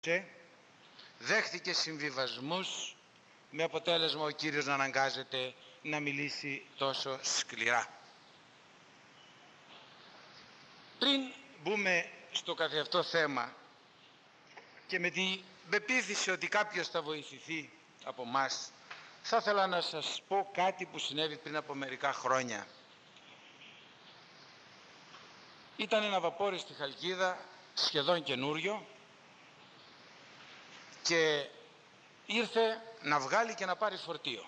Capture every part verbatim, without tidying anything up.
δέχθηκε συμβιβασμούς με αποτέλεσμα ο κύριος να αναγκάζεται να μιλήσει τόσο σκληρά. Πριν μπούμε στο καθεαυτό θέμα και με την πεποίθηση ότι κάποιος θα βοηθηθεί από μας, θα ήθελα να σας πω κάτι που συνέβη πριν από μερικά χρόνια. Ήταν ένα βαπόρι στη Χαλκίδα, σχεδόν καινούριο, και ήρθε να βγάλει και να πάρει φορτίο.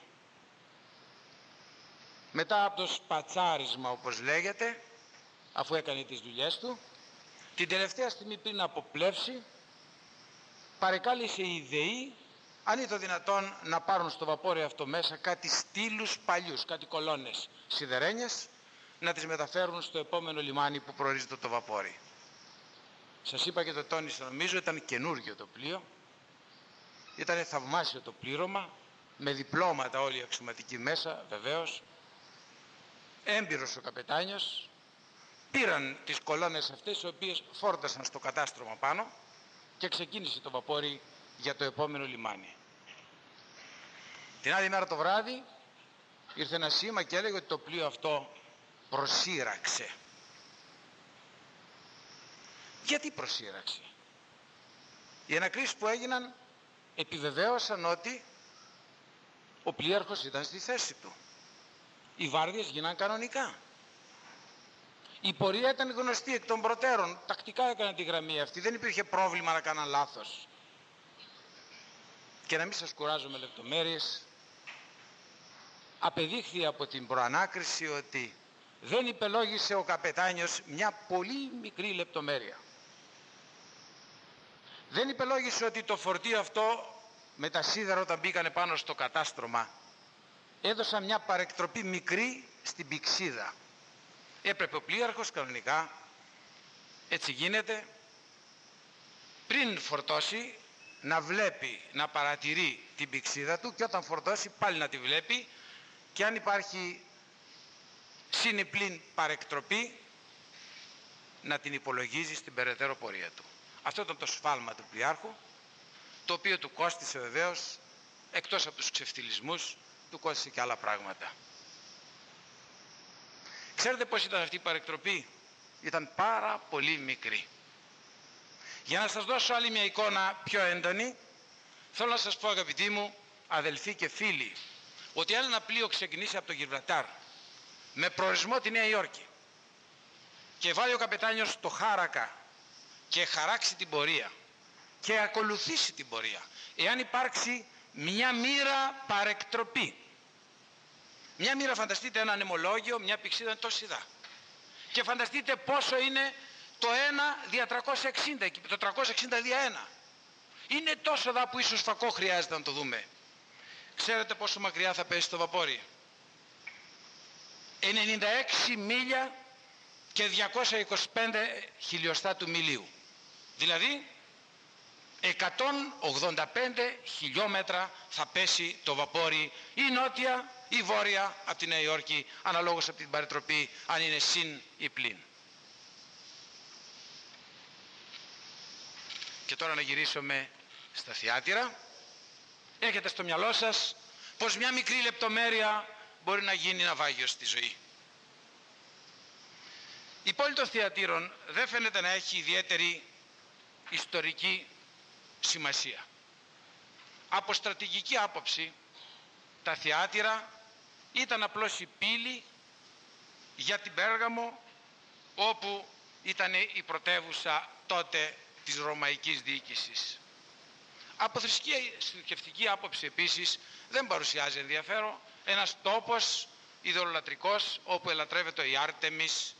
Μετά από το σπατσάρισμα, όπως λέγεται, αφού έκανε τις δουλειές του, την τελευταία στιγμή πριν αποπλεύσει, παρεκάλεσε η ΔΕΗ αν είναι το δυνατόν να πάρουν στο βαπόρι αυτό μέσα κάτι στήλους παλιούς, κάτι κολόνες σιδερένιες, να τις μεταφέρουν στο επόμενο λιμάνι που προορίζεται το βαπόρι. Σας είπα και το τόνισα, νομίζω ήταν καινούργιο το πλοίο, ήταν θαυμάσιο το πλήρωμα, με διπλώματα όλοι οι αξιωματικοί μέσα βεβαίως, έμπειρος ο καπετάνιος. Πήραν τις κολόνες αυτές, οι οποίες φόρτασαν στο κατάστρωμα πάνω, και ξεκίνησε το βαπόρι για το επόμενο λιμάνι. Την άλλη μέρα το βράδυ ήρθε ένα σήμα και έλεγε ότι το πλοίο αυτό προσύραξε. Γιατί προσύραξε? Οι ανακρίσεις που έγιναν επιβεβαίωσαν ότι ο πλοίαρχος ήταν στη θέση του. Οι βάρδιες γίναν κανονικά. Η πορεία ήταν γνωστή εκ των προτέρων. Τακτικά έκαναν τη γραμμή αυτή. Δεν υπήρχε πρόβλημα να κάναν λάθος. Και να μην σας κουράζω με λεπτομέρειες, απεδείχθη από την προανάκριση ότι δεν υπελόγισε ο καπετάνιος μια πολύ μικρή λεπτομέρεια. Δεν υπελόγισε ότι το φορτίο αυτό με τα σίδερα, όταν μπήκανε πάνω στο κατάστρωμα, έδωσαν μια παρεκτροπή μικρή στην πηξίδα. Έπρεπε ο πλοίαρχος κανονικά, έτσι γίνεται, πριν φορτώσει να βλέπει, να παρατηρεί την πηξίδα του, και όταν φορτώσει πάλι να τη βλέπει, και αν υπάρχει συνυπλήν παρεκτροπή να την υπολογίζει στην περαιτέρω πορεία του. Αυτό ήταν το σφάλμα του πλοιάρχου, το οποίο του κόστισε βεβαίως, εκτός από τους ξεφτυλισμούς, του κόστισε και άλλα πράγματα. Ξέρετε πώς ήταν αυτή η παρεκτροπή? Ήταν πάρα πολύ μικρή. Για να σας δώσω άλλη μια εικόνα πιο έντονη, θέλω να σας πω, αγαπητοί μου αδελφοί και φίλοι, ότι αν ένα πλοίο ξεκινήσει από το Γιβραλτάρ με προορισμό τη Νέα Υόρκη και βάλει ο καπετάνιος το χάρακα και χαράξει την πορεία και ακολουθήσει την πορεία, εάν υπάρξει μια μοίρα παρεκτροπή, μια μοίρα, φανταστείτε ένα ανεμολόγιο, μια πηξίδα τόση δά, και φανταστείτε πόσο είναι το ένα δια τριακόσια εξήντα, το τριακόσια εξήντα δια ένα. Είναι τόσο δά που ίσως φακό χρειάζεται να το δούμε. Ξέρετε πόσο μακριά θα πέσει το βαπόρι? ενενήντα έξι μίλια και διακόσια είκοσι πέντε χιλιοστά του μιλίου. Δηλαδή εκατόν ογδόντα πέντε χιλιόμετρα θα πέσει το βαπόρι, ή νότια ή βόρεια από τη Νέα Υόρκη, αναλόγως από την παρετροπή, αν είναι συν ή πλην. Και τώρα να γυρίσουμε στα Θειάτυρα. Έχετε στο μυαλό σας πως μια μικρή λεπτομέρεια μπορεί να γίνει ναυάγιο στη ζωή. Η πόλη των Θειατήρων δεν φαίνεται να έχει ιδιαίτερη ιστορική σημασία. Από στρατηγική άποψη, τα Θειάτυρα ήταν απλώς η πύλη για την Πέργαμο, όπου ήταν η πρωτεύουσα τότε της Ρωμαϊκής διοίκησης. Από θρησκευτική άποψη επίσης δεν παρουσιάζει ενδιαφέρον ένας τόπος ιδωλολατρικός όπου ελατρεύεται η Άρτεμις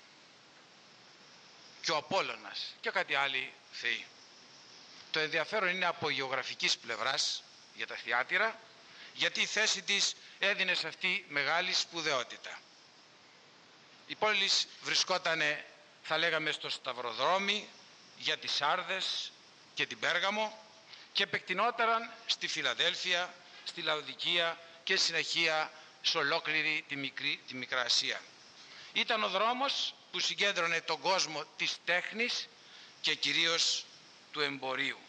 και ο Απόλλωνας και κάτι άλλοι θεοί. Το ενδιαφέρον είναι από γεωγραφικής πλευράς για τα Θειάτυρα, γιατί η θέση της έδινε σε αυτή μεγάλη σπουδαιότητα. Η πόλη βρισκόταν, θα λέγαμε, στο σταυροδρόμι για τις Σάρδες και την Πέργαμο, και επεκτηνότεραν στη Φιλαδέλφια, στη Λαοδικία και συνεχεία σε ολόκληρη τη, μικρή, τη Μικρά Ασία. Ήταν ο δρόμος που συγκέντρωνε τον κόσμο της τέχνης και κυρίως του εμπορίου.